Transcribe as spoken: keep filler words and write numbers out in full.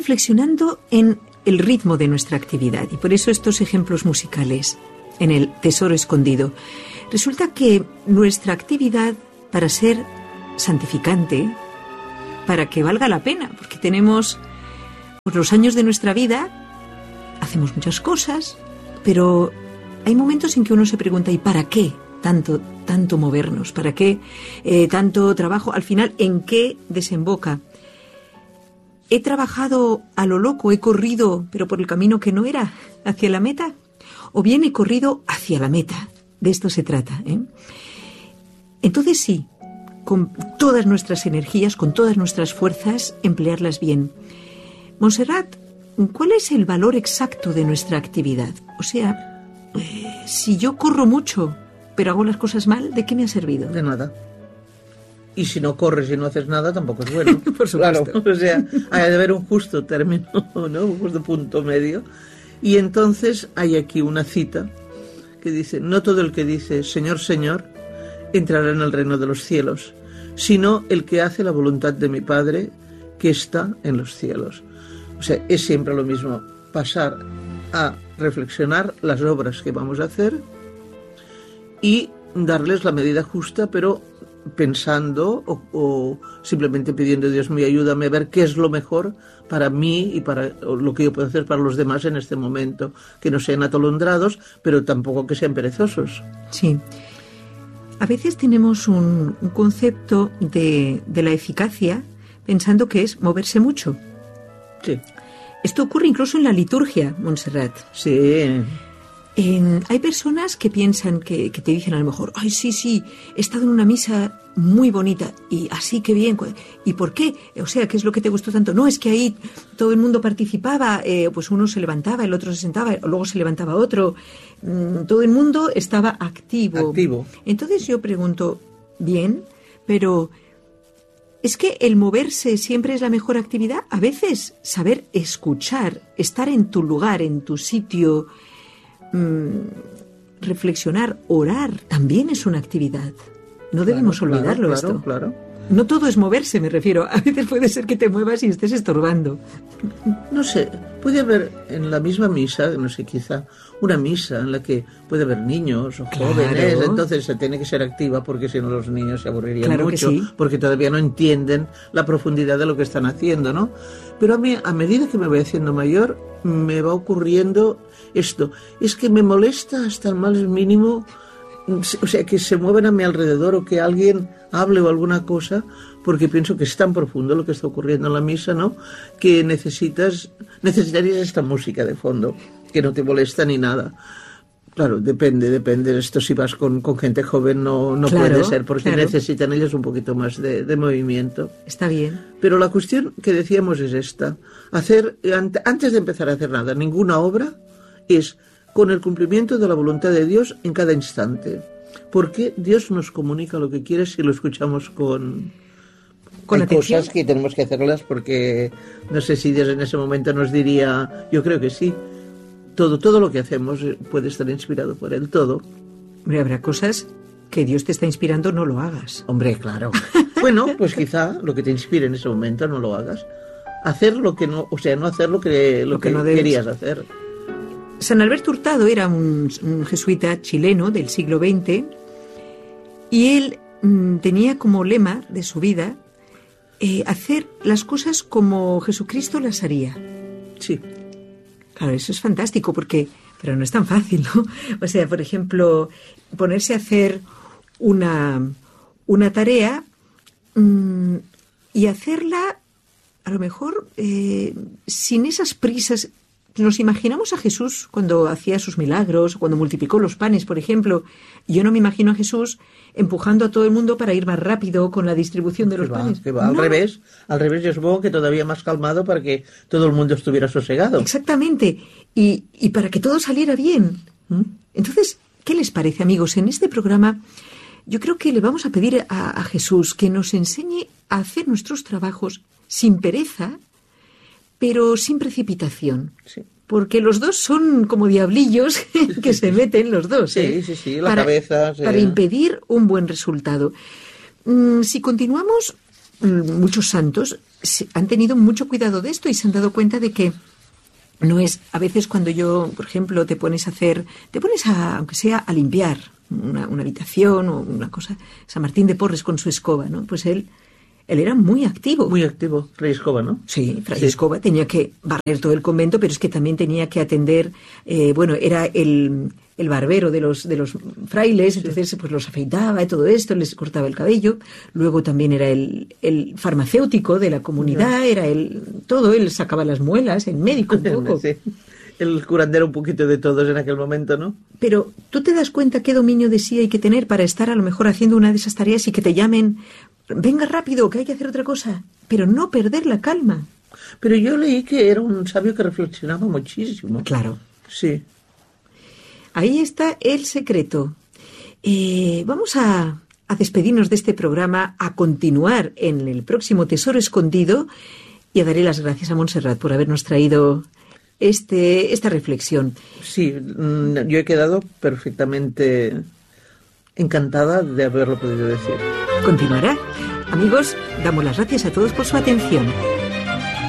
reflexionando en el ritmo de nuestra actividad y por eso estos ejemplos musicales en el Tesoro Escondido. Resulta que nuestra actividad, para ser santificante, para que valga la pena, porque tenemos pues, los años de nuestra vida, hacemos muchas cosas, pero hay momentos en que uno se pregunta, ¿y para qué tanto, tanto movernos? ¿Para qué eh, tanto trabajo? Al final, ¿en qué desemboca? ¿He trabajado a lo loco, he corrido, pero por el camino que no era, hacia la meta? ¿O bien he corrido hacia la meta? De esto se trata, ¿eh? Entonces sí, con todas nuestras energías, con todas nuestras fuerzas, emplearlas bien. Montserrat, ¿cuál es el valor exacto de nuestra actividad? O sea, eh, si yo corro mucho, pero hago las cosas mal, ¿de qué me ha servido? De nada. Y si no corres y no haces nada, tampoco es bueno. Por supuesto. Claro, o sea, hay de haber un justo término, ¿no? Un justo punto medio. Y entonces hay aquí una cita que dice, no todo el que dice Señor, Señor, entrará en el reino de los cielos, sino el que hace la voluntad de mi Padre que está en los cielos. O sea, es siempre lo mismo, pasar a reflexionar las obras que vamos a hacer y darles la medida justa, pero pensando o, o simplemente pidiendo, Dios mío, ayúdame a ver qué es lo mejor para mí y para lo que yo puedo hacer para los demás en este momento, que no sean atolondrados, pero tampoco que sean perezosos. Sí. A veces tenemos un, un concepto de, de la eficacia pensando que es moverse mucho. Sí. Esto ocurre incluso en la liturgia, Montserrat. Sí. En, hay personas que piensan que, que te dicen a lo mejor, ay, sí, sí, he estado en una misa muy bonita y así que bien. ¿Y por qué? O sea, ¿qué es lo que te gustó tanto? No, es que ahí todo el mundo participaba, eh, pues uno se levantaba, el otro se sentaba, luego se levantaba otro. Mm, todo el mundo estaba activo. Activo. Entonces yo pregunto, bien, pero ¿es que el moverse siempre es la mejor actividad? A veces saber escuchar, estar en tu lugar, en tu sitio, Mm, reflexionar, orar, también es una actividad. No debemos claro, olvidarlo claro, esto. Claro. No todo es moverse, me refiero. A veces puede ser que te muevas y estés estorbando. No sé, puede haber en la misma misa, no sé, quizá una misa en la que puede haber niños o jóvenes, claro. Entonces se tiene que ser activa porque si no los niños se aburrirían claro mucho, sí. Porque todavía no entienden la profundidad de lo que están haciendo, ¿no? Pero a mí, a medida que me voy haciendo mayor, me va ocurriendo esto. Es que me molesta hasta el más mínimo, o sea, que se muevan a mi alrededor o que alguien hable o alguna cosa, porque pienso que es tan profundo lo que está ocurriendo en la misa, ¿no? Que necesitas, necesitarías esta música de fondo, que no te molesta ni nada. Claro, depende, depende. Esto si vas con, con gente joven no, no claro, puede ser, porque claro. necesitan ellos un poquito más de, de movimiento. Está bien. Pero la cuestión que decíamos es esta. Hacer, antes de empezar a hacer nada, ninguna obra, es con el cumplimiento de la voluntad de Dios en cada instante. Porque Dios nos comunica lo que quiere si lo escuchamos con... Con Hay atención. cosas que tenemos que hacerlas porque no sé si Dios en ese momento nos diría, yo creo que sí, todo, todo lo que hacemos puede estar inspirado por Él, todo. Hombre, habrá cosas que Dios te está inspirando, no lo hagas. Hombre, claro. Bueno, pues quizá lo que te inspire en ese momento no lo hagas. Hacer lo que no, o sea, no hacer lo que, lo Lo que que no debes. querías hacer. San Alberto Hurtado era un, un jesuita chileno del siglo veinte y él mm, tenía como lema de su vida eh, hacer las cosas como Jesucristo las haría. Sí. Claro, eso es fantástico porque, pero no es tan fácil, ¿no? O sea, por ejemplo, ponerse a hacer una, una tarea mmm, y hacerla a lo mejor eh, sin esas prisas. Nos imaginamos a Jesús cuando hacía sus milagros, cuando multiplicó los panes, por ejemplo. Yo no me imagino a Jesús empujando a todo el mundo para ir más rápido con la distribución de los que va, panes. Que va. Al no. revés, al revés, yo supongo que todavía más calmado para que todo el mundo estuviera sosegado. Exactamente, y, y para que todo saliera bien. ¿Mm? Entonces, ¿qué les parece, amigos? En este programa yo creo que le vamos a pedir a, a Jesús que nos enseñe a hacer nuestros trabajos sin pereza, pero sin precipitación. Sí. Porque los dos son como diablillos que se meten los dos. Sí, ¿eh? sí, sí, la para, cabeza. Sí. Para impedir un buen resultado. Mm, si continuamos, mm, muchos santos se han tenido mucho cuidado de esto y se han dado cuenta de que no es, a veces cuando yo, por ejemplo, te pones a hacer, te pones a, aunque sea a limpiar una, una habitación o una cosa, San Martín de Porres con su escoba, ¿no? Pues él, él era muy activo. Muy activo, Fray Escoba, ¿no? Sí, Fray Sí. Escoba tenía que barrer todo el convento, pero es que también tenía que atender, eh, bueno, era el, el barbero de los, de los frailes, entonces pues los afeitaba y todo esto, les cortaba el cabello. Luego también era el, el farmacéutico de la comunidad, era el todo, él sacaba las muelas, el médico un poco. Sí. El curandero un poquito de todos en aquel momento, ¿no? Pero tú te das cuenta qué dominio de sí hay que tener para estar a lo mejor haciendo una de esas tareas y que te llamen, venga rápido, que hay que hacer otra cosa, pero no perder la calma. Pero yo leí que era un sabio que reflexionaba muchísimo. Claro. Sí. Ahí está el secreto. Eh, vamos a, a despedirnos de este programa, a continuar en el próximo Tesoro Escondido y a darle las gracias a Montserrat por habernos traído este, esta reflexión. Sí, mm, yo he quedado perfectamente encantada de haberlo podido decir. Continuará. Amigos, damos las gracias a todos por su atención.